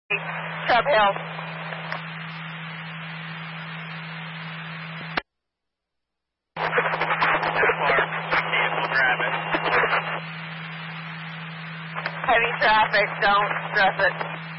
Sub Hill. We'll grab it. Heavy traffic, don't stress it.